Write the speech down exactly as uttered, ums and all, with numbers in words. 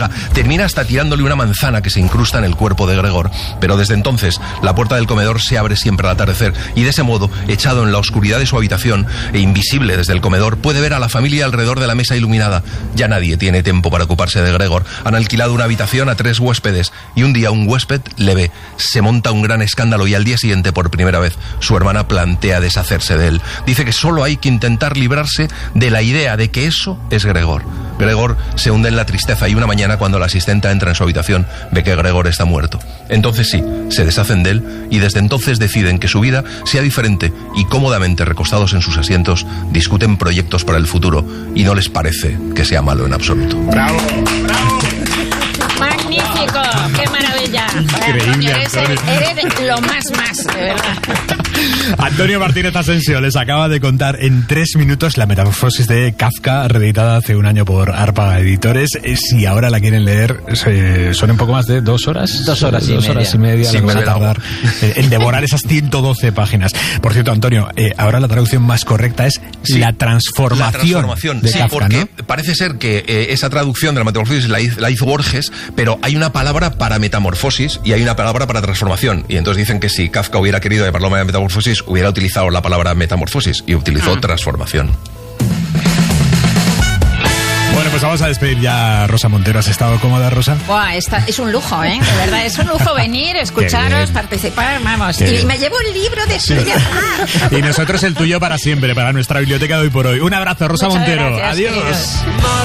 obliga, termina hasta tirándole una manzana que se incrusta en el cuerpo de Gregor, pero desde entonces la puerta del comedor se abre siempre al atardecer y de ese modo, echado en la oscuridad de su habitación e invisible desde el comedor, puede ver a la familia alrededor de la mesa iluminada. Ya nadie tiene tiempo para ocuparse de Gregor. Han alquilado una habitación a tres huéspedes y un día un huésped le ve. Se monta un gran escándalo y al día siguiente, por primera vez, su hermana plantea deshacerse de él. Dice que solo hay que intentar librarse de la idea de que eso es Gregor. Gregor se hunde en la tristeza y una mañana, cuando la asistenta entra en su habitación, ve que Gregor está muerto. Entonces sí, se deshacen de él y desde entonces deciden que su vida sea diferente y cómodamente recostados en sus asientos discuten proyectos para el futuro y no les parece que sea malo en absoluto. ¡Bravo! ¡Bravo! ¡Magnífico! ¡Qué maravilla! Increíble, eres, Antonio. eres de lo más más, de verdad. Antonio Martínez Asensio les acaba de contar en tres minutos la metamorfosis de Kafka, reeditada hace un año por Arpa Editores. Si ahora la quieren leer, se, son un poco más de dos horas. Dos horas y dos media. horas y media. Sí, lo que me va a tardar eh, en devorar esas ciento doce páginas. Por cierto, Antonio, eh, ahora la traducción más correcta es Sí, la transformación, la transformación, de sí, Kafka, porque ¿no? parece ser que eh, esa traducción de la metamorfosis la hizo, la hizo Borges, pero hay una palabra para metamorfosis y hay una palabra para transformación. Y entonces dicen que si Kafka hubiera querido llamarlo metamorfosis, hubiera utilizado la palabra metamorfosis y utilizó Ah. transformación. Bueno, pues vamos a despedir ya a Rosa Montero. ¿Has estado cómoda, Rosa? Buah, esta, es un lujo, ¿eh? De verdad, es un lujo venir, escucharos, bien. participar, vamos. Qué Y bien. me llevo el libro de Estrella Mar. Y nosotros el tuyo para siempre, para nuestra biblioteca de hoy por hoy. Un abrazo, Rosa Muchas Montero. gracias, Adiós. queridos.